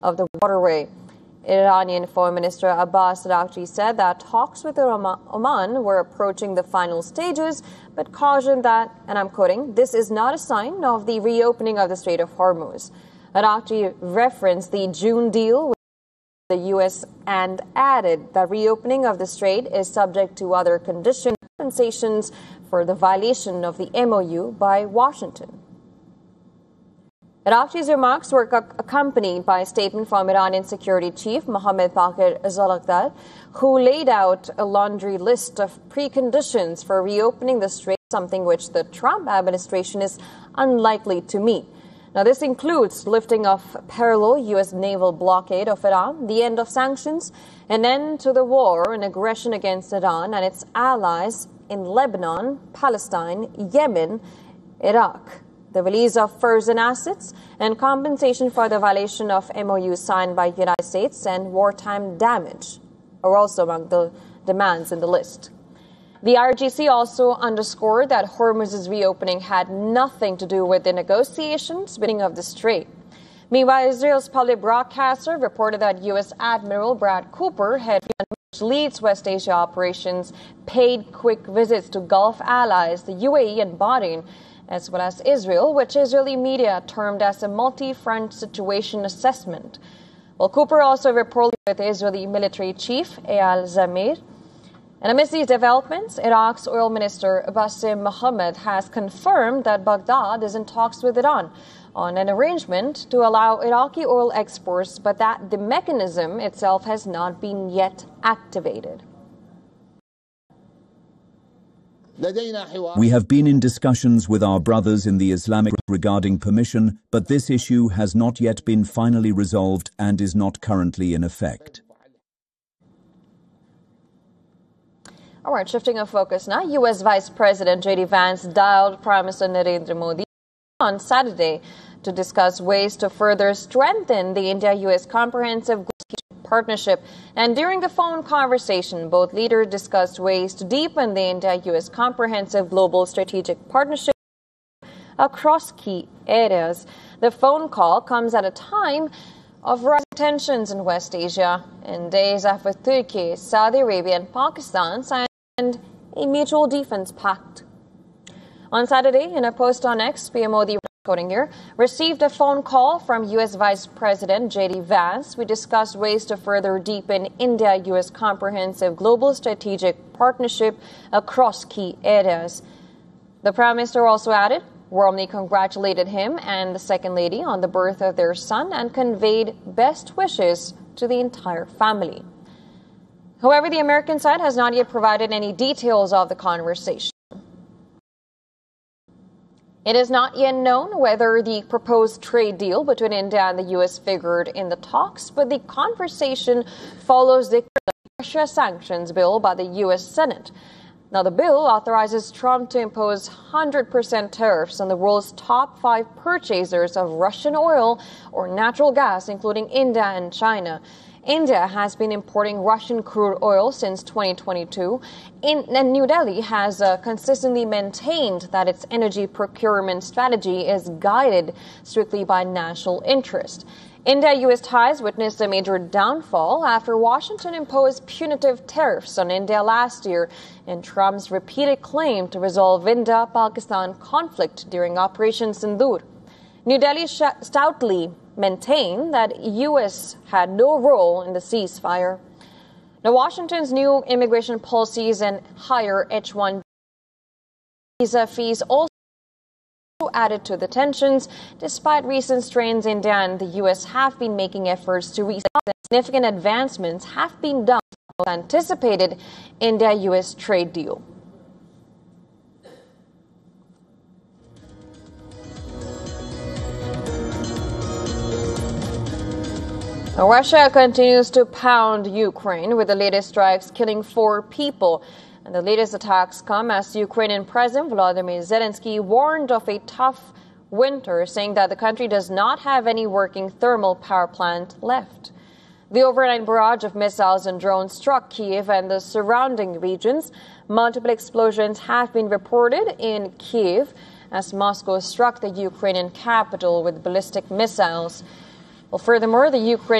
of the waterway. Iranian Foreign Minister Abbas Araghchi said that talks with Oman were approaching the final stages, but cautioned that, and I'm quoting, "this is not a sign of the reopening of the Strait of Hormuz." Araghchi referenced the June deal with the U.S. and added that reopening of the strait is subject to other conditions and compensations for the violation of the MOU by Washington. Araghchi's remarks were accompanied by a statement from Iranian Security Chief Mohammad Baqir Zolaghdar, who laid out a laundry list of preconditions for reopening the strait, something which the Trump administration is unlikely to meet. Now, this includes lifting of parallel U.S. naval blockade of Iran, the end of sanctions, an end to the war and aggression against Iran and its allies in Lebanon, Palestine, Yemen, Iraq, the release of furs and assets, and compensation for the violation of MOU signed by the United States and wartime damage are also among the demands in the list. The IRGC also underscored that Hormuz's reopening had nothing to do with the negotiations beginning of the strait. Meanwhile, Israel's public broadcaster reported that U.S. Admiral Brad Cooper, head which leads West Asia operations, paid quick visits to Gulf allies, the UAE and Bahrain, as well as Israel, which Israeli media termed as a multi-front situation assessment. Well, Cooper also reported with Israeli military chief Eyal Zamir. And amidst these developments, Iraq's oil minister Bassem Mohammed has confirmed that Baghdad is in talks with Iran on an arrangement to allow Iraqi oil exports, but that the mechanism itself has not been yet activated. We have been in discussions with our brothers in the Islamic regarding permission, but this issue has not yet been finally resolved and is not currently in effect. All right, shifting our focus now. U.S. Vice President J.D. Vance dialed Prime Minister Narendra Modi on Saturday to discuss ways to further strengthen the India-U.S. comprehensive partnership. And during the phone conversation, both leaders discussed ways to deepen the India-U.S. comprehensive global strategic partnership across key areas. The phone call comes at a time of rising tensions in West Asia in days after Turkey, Saudi Arabia and Pakistan signed a mutual defense pact. On Saturday, in a post on X, PM Modi, quoting here, received a phone call from U.S. Vice President J.D. Vance. We discussed ways to further deepen India-U.S. comprehensive global strategic partnership across key areas. The Prime Minister also added, warmly congratulated him and the Second Lady on the birth of their son and conveyed best wishes to the entire family. However, the American side has not yet provided any details of the conversation. It is not yet known whether the proposed trade deal between India and the U.S. figured in the talks, but the conversation follows the Russia sanctions bill by the U.S. Senate. Now, the bill authorizes Trump to impose 100% tariffs on the world's top 5 purchasers of Russian oil or natural gas, including India and China. India has been importing Russian crude oil since 2022, and New Delhi has consistently maintained that its energy procurement strategy is guided strictly by national interest. India-U.S. ties witnessed a major downfall after Washington imposed punitive tariffs on India last year in Trump's repeated claim to resolve India-Pakistan conflict during Operation Sindoor. New Delhi stoutly maintained that U.S. had no role in the ceasefire. Now, Washington's new immigration policies and higher H-1 visa fees also added to the tensions. Despite recent strains, India and the U.S. have been making efforts to resolve them. Significant advancements have been done for the anticipated India-U.S. trade deal. Russia continues to pound Ukraine with the latest strikes killing 4 people. And the latest attacks come as Ukrainian President Volodymyr Zelensky warned of a tough winter, saying that the country does not have any working thermal power plant left. The overnight barrage of missiles and drones struck Kyiv and the surrounding regions. Multiple explosions have been reported in Kyiv as Moscow struck the Ukrainian capital with ballistic missiles. Well, furthermore, the Ukraine